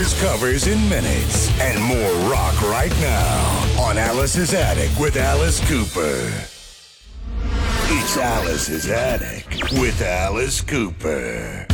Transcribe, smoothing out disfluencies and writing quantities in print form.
Covers in minutes and more rock right now on Alice's Attic with Alice Cooper. It's Alice's Attic with Alice Cooper.